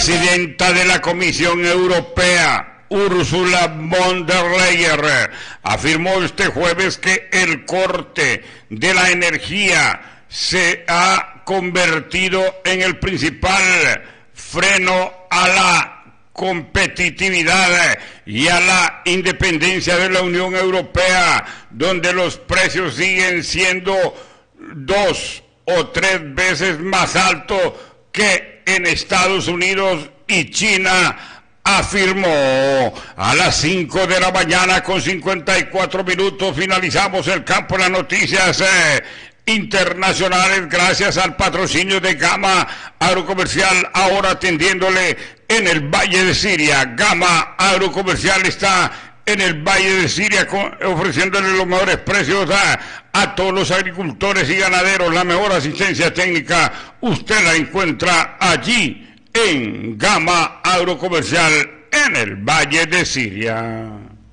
presidenta de la Comisión Europea, Ursula von der Leyen, afirmó este jueves que el corte de la energía se ha convertido en el principal freno a la competitividad y a la independencia de la Unión Europea, donde los precios siguen siendo 2 o 3 veces más altos que en Estados Unidos y China, afirmó. A las 5 de la mañana con 54 minutos finalizamos el campo de las noticias internacionales gracias al patrocinio de Gama Agrocomercial, ahora atendiéndole en el Valle de Siria. Gama Agrocomercial está en el Valle de Siria ofreciéndole los mejores precios a todos los agricultores y ganaderos. La mejor asistencia técnica usted la encuentra allí en Gama Agrocomercial en el Valle de Siria.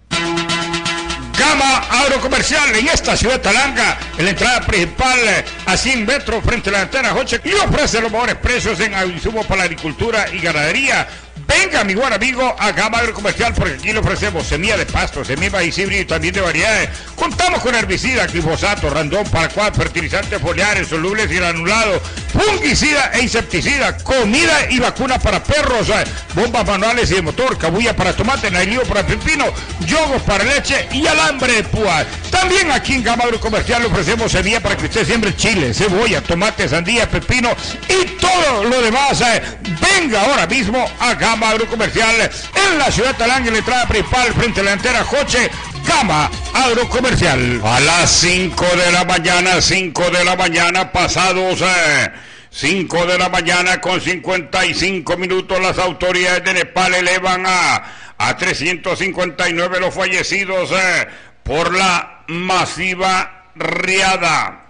Gama Agrocomercial en esta ciudad talanga, en la entrada principal a 100 metros frente a la antena Joche, y ofrece los mejores precios en insumos para la agricultura y ganadería. Venga, mi buen amigo, a Gama Agrocomercial, porque aquí le ofrecemos semilla de pasto, semilla maíz híbrido y también de variedades. Contamos con herbicida, glifosato, randón, paraquat, fertilizantes foliares, solubles y granulados, fungicida e insecticida, comida y vacuna para perros, bombas manuales y de motor, cabulla para tomate, nailío para pepino, yogos para leche y alambre de púa. También aquí en Gama Agrocomercial le ofrecemos semilla para que usted siembre chile, cebolla, tomate, sandía, pepino y todo lo demás. Venga ahora mismo a Gama Agrocomercial en la ciudad talanga, en la entrada principal frente a la antena Joche. Gama Agrocomercial. A las 5 de la mañana, 5 de la mañana pasados 5 de la mañana con 55 minutos, las autoridades de Nepal elevan a 359 los fallecidos por la masiva riada.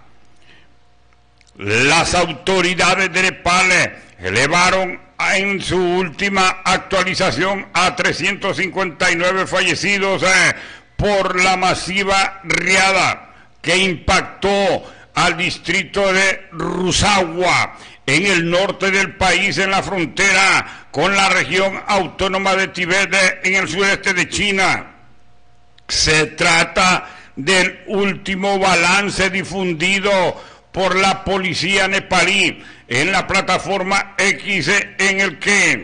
Las autoridades de Nepal elevaron en su última actualización a 359 fallecidos por la masiva riada que impactó al distrito de Rusawa en el norte del país, en la frontera con la región autónoma de Tibet en el sureste de China. Se trata del último balance difundido por la policía nepalí en la plataforma X, en el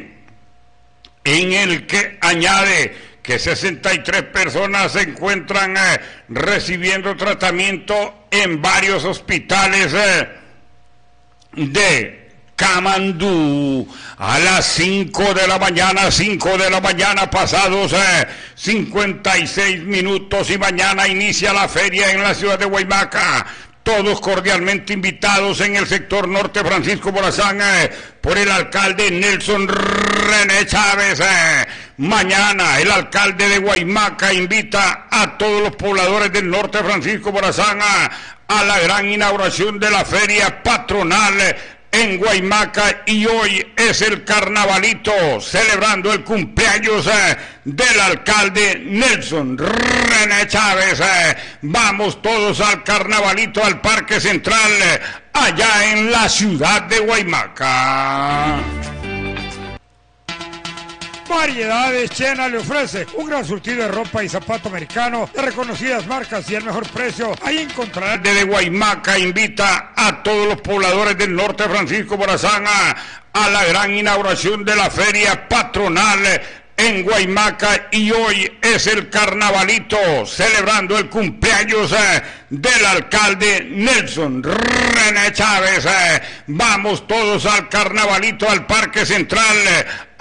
que añade que 63 personas se encuentran recibiendo tratamiento en varios hospitales de Kamandú. A las 5 de la mañana, 5 de la mañana pasados 56 minutos, y mañana inicia la feria en la ciudad de Huaymaca. Todos cordialmente invitados en el sector norte Francisco Morazán por el alcalde Nelson René Chávez. Mañana el alcalde de Huaymaca invita a todos los pobladores del norte Francisco Morazán a la gran inauguración de la feria patronal en Huaymaca, y hoy es el carnavalito celebrando el cumpleaños del alcalde Nelson René Chávez. Vamos todos al carnavalito, al Parque Central, allá en la ciudad de Huaymaca. Variedades Chena le ofrece un gran surtido de ropa y zapato americano de reconocidas marcas y el mejor precio. Ahí encontrará. De Huaymaca invita a todos los pobladores del norte Francisco Morazán a la gran inauguración de la feria patronal en Huaymaca, y hoy es el carnavalito celebrando el cumpleaños del alcalde Nelson René Chávez. Vamos todos al carnavalito, al Parque Central,